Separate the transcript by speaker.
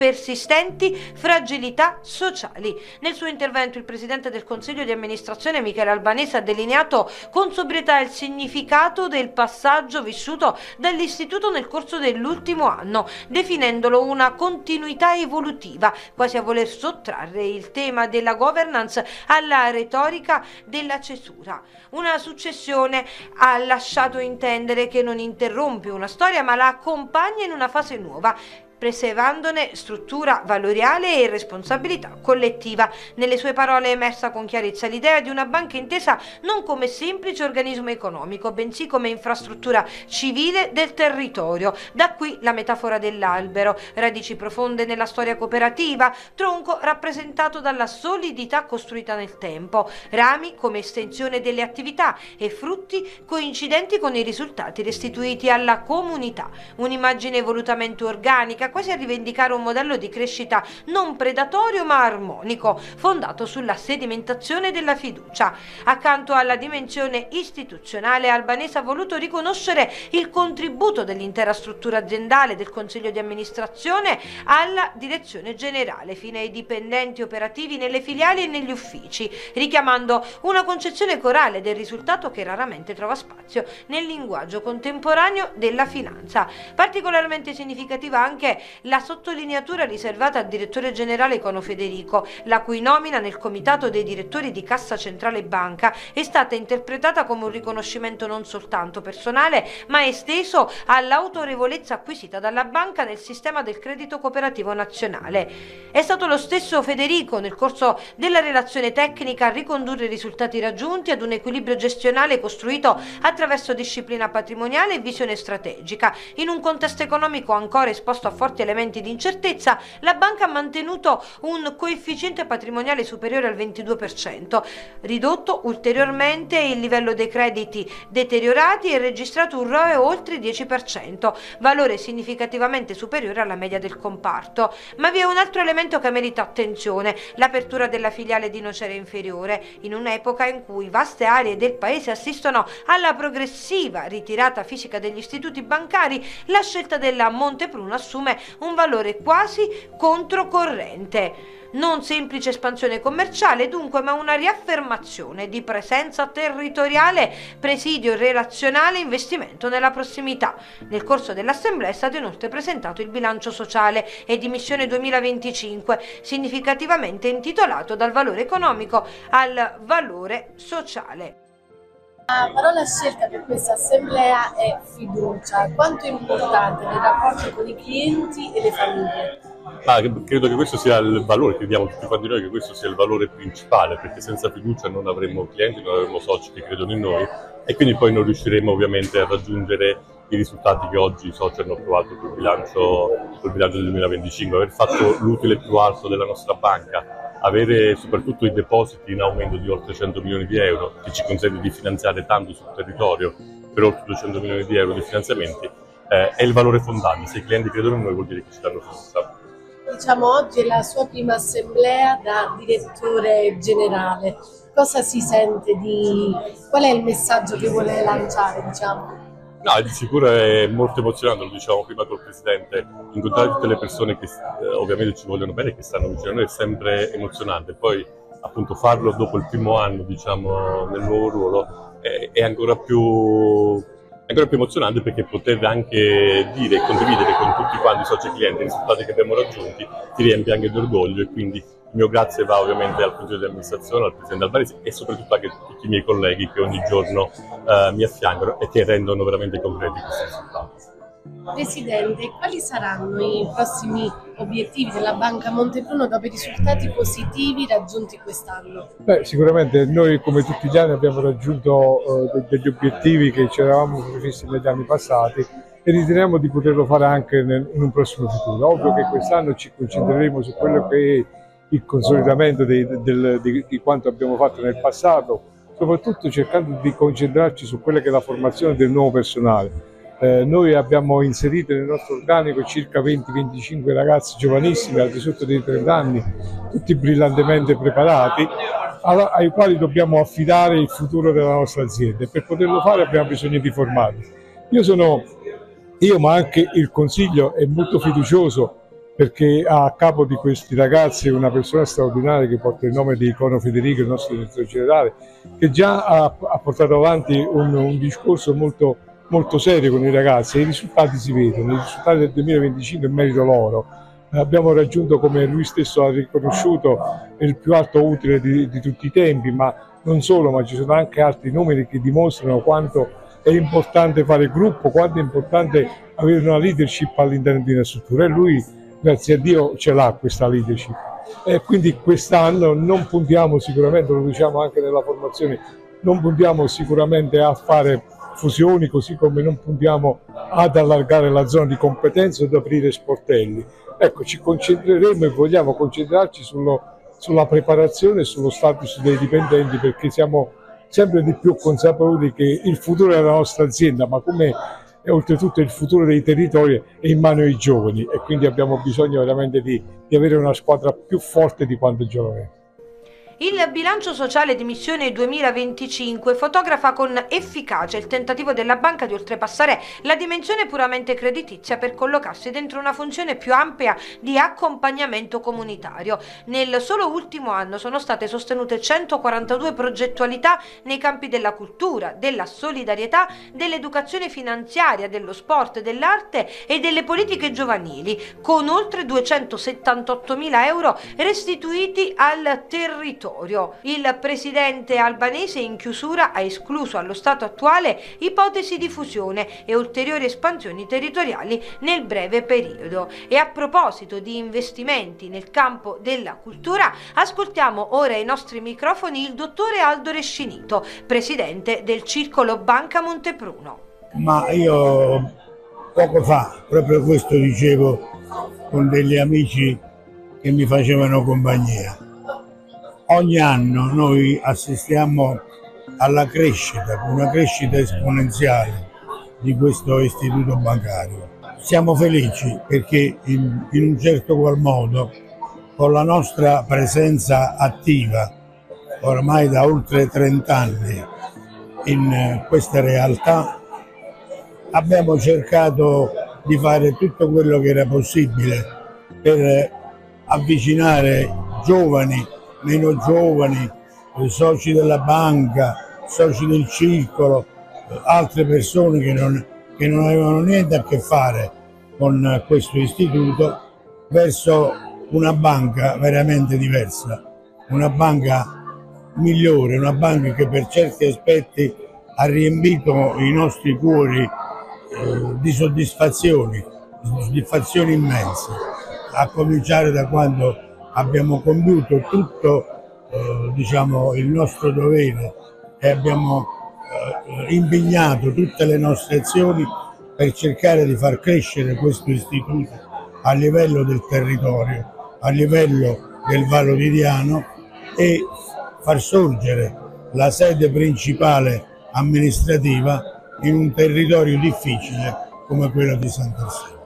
Speaker 1: persistenti fragilità sociali. Nel suo intervento il presidente del Consiglio di amministrazione Michele Albanese ha delineato con sobrietà il significato del passaggio vissuto dall'istituto nel corso dell'ultimo anno, definendolo una continuità evolutiva, quasi a voler sottrarre il tema della governance alla retorica della cesura. Una successione ha lasciato intendere che non interrompe una storia ma la accompagna in una fase nuova, preservandone struttura valoriale e responsabilità collettiva. Nelle sue parole è emersa con chiarezza l'idea di una banca intesa non come semplice organismo economico, bensì come infrastruttura civile del territorio. Da qui la metafora dell'albero, radici profonde nella storia cooperativa, tronco rappresentato dalla solidità costruita nel tempo, rami come estensione delle attività e frutti coincidenti con i risultati restituiti alla comunità. Un'immagine volutamente organica, quasi a rivendicare un modello di crescita non predatorio ma armonico, fondato sulla sedimentazione della fiducia. Accanto alla dimensione istituzionale, Albanese ha voluto riconoscere il contributo dell'intera struttura aziendale, del Consiglio di amministrazione alla direzione generale, fino ai dipendenti operativi nelle filiali e negli uffici, richiamando una concezione corale del risultato che raramente trova spazio nel linguaggio contemporaneo della finanza. Particolarmente significativa anche la sottolineatura riservata al direttore generale Cono Federico, la cui nomina nel comitato dei direttori di Cassa Centrale Banca è stata interpretata come un riconoscimento non soltanto personale ma esteso all'autorevolezza acquisita dalla banca nel sistema del credito cooperativo nazionale. È stato lo stesso Federico nel corso della relazione tecnica a ricondurre i risultati raggiunti ad un equilibrio gestionale costruito attraverso disciplina patrimoniale e visione strategica. In un contesto economico ancora esposto a forti elementi di incertezza, la banca ha mantenuto un coefficiente patrimoniale superiore al 22%, ridotto ulteriormente il livello dei crediti deteriorati e registrato un ROE oltre il 10%, valore significativamente superiore alla media del comparto. Ma vi è un altro elemento che merita attenzione: l'apertura della filiale di Nocera Inferiore, in un'epoca in cui vaste aree del paese assistono alla progressiva ritirata fisica degli istituti bancari. La scelta della Montepruno assume un valore quasi controcorrente. Non semplice espansione commerciale dunque, ma una riaffermazione di presenza territoriale, presidio relazionale e investimento nella prossimità. Nel corso dell'assemblea è stato inoltre presentato il bilancio sociale e di missione 2025, significativamente intitolato Dal valore economico al valore sociale.
Speaker 2: La parola scelta per questa assemblea è fiducia. Quanto è importante nei rapporti con i clienti e le famiglie?
Speaker 3: Credo che questo sia il valore, crediamo tutti quanti noi che questo sia il valore principale, perché senza fiducia non avremmo clienti, non avremmo soci che credono in noi e quindi poi non riusciremo ovviamente a raggiungere i risultati che oggi i soci hanno approvato col bilancio del 2025, aver fatto l'utile più alto della nostra banca, avere soprattutto i depositi in aumento di oltre 100 milioni di euro, che ci consente di finanziare tanto sul territorio per oltre 200 milioni di euro di finanziamenti, è il valore fondante. Se i clienti credono in noi vuol dire che ci danno fiducia.
Speaker 2: Diciamo, oggi è la sua prima assemblea da direttore generale. Cosa si sente qual è il messaggio che vuole lanciare, diciamo?
Speaker 3: No, di sicuro è molto emozionante, lo dicevamo prima col Presidente, incontrare tutte le persone che ovviamente ci vogliono bene e che stanno vicino a noi è sempre emozionante. Poi appunto farlo dopo il primo anno, diciamo, nel nuovo ruolo è ancora più emozionante, perché poter anche dire e condividere con tutti quanti i soci e clienti i risultati che abbiamo raggiunti ti riempie anche di orgoglio, e quindi il mio grazie va ovviamente al Consiglio di amministrazione, al Presidente Albanese e soprattutto anche a tutti i miei colleghi che ogni giorno mi affiancano e che rendono veramente concreti questi risultati.
Speaker 2: Presidente, quali saranno i prossimi obiettivi della Banca Montepruno dopo i risultati positivi raggiunti quest'anno?
Speaker 4: Sicuramente noi, come tutti gli anni, abbiamo raggiunto degli obiettivi che ci eravamo prefissi negli anni passati e riteniamo di poterlo fare anche in un prossimo futuro. Ovvio che quest'anno ci concentreremo su quello che è il consolidamento di quanto abbiamo fatto nel passato, soprattutto cercando di concentrarci su quella che è la formazione del nuovo personale. Noi abbiamo inserito nel nostro organico circa 20-25 ragazzi giovanissimi al di sotto dei 30 anni, tutti brillantemente preparati, ai quali dobbiamo affidare il futuro della nostra azienda, e per poterlo fare abbiamo bisogno di formarli. Io ma anche il Consiglio è molto fiducioso perché a capo di questi ragazzi una persona straordinaria che porta il nome di Icono Federico, il nostro direttore generale, che già ha portato avanti un discorso molto serio con i ragazzi, e i risultati si vedono, i risultati del 2025 è merito loro. Abbiamo raggiunto, come lui stesso ha riconosciuto, il più alto utile di tutti i tempi, ma non solo, ma ci sono anche altri numeri che dimostrano quanto è importante fare gruppo, quanto è importante avere una leadership all'interno di una struttura, e lui, grazie a Dio, ce l'ha questa leadership. E quindi quest'anno non puntiamo sicuramente, lo diciamo anche nella formazione, non puntiamo sicuramente a fare fusioni, così come non puntiamo ad allargare la zona di competenza o ad aprire sportelli. Ecco, ci concentreremo e vogliamo concentrarci sulla preparazione e sullo status dei dipendenti, perché siamo sempre di più consapevoli che il futuro della nostra azienda, ma come oltretutto il futuro dei territori, è in mano ai giovani, e quindi abbiamo bisogno veramente di avere una squadra più forte di quanto giovane è.
Speaker 1: Il bilancio sociale di missione 2025 fotografa con efficacia il tentativo della banca di oltrepassare la dimensione puramente creditizia per collocarsi dentro una funzione più ampia di accompagnamento comunitario. Nel solo ultimo anno sono state sostenute 142 progettualità nei campi della cultura, della solidarietà, dell'educazione finanziaria, dello sport, dell'arte e delle politiche giovanili, con oltre 278.000 euro restituiti al territorio. Il presidente albanese in chiusura ha escluso allo stato attuale ipotesi di fusione e ulteriori espansioni territoriali nel breve periodo. E a proposito di investimenti nel campo della cultura, ascoltiamo ora ai nostri microfoni il dottore Aldo Rescinito, presidente del Circolo Banca Montepruno.
Speaker 5: Ma io poco fa proprio questo dicevo con degli amici che mi facevano compagnia. Ogni anno noi assistiamo alla crescita, una crescita esponenziale di questo istituto bancario. Siamo felici perché in un certo qual modo, con la nostra presenza attiva ormai da oltre 30 anni in questa realtà, abbiamo cercato di fare tutto quello che era possibile per avvicinare giovani, meno giovani, soci della banca, soci del circolo, altre persone che non avevano niente a che fare con questo istituto, verso una banca veramente diversa, una banca migliore, una banca che per certi aspetti ha riempito i nostri cuori di soddisfazioni immense, a cominciare da quando abbiamo compiuto tutto il nostro dovere e abbiamo impegnato tutte le nostre azioni per cercare di far crescere questo istituto a livello del territorio, a livello del Valodidiano, e far sorgere la sede principale amministrativa in un territorio difficile come quello di Sant'Arsena.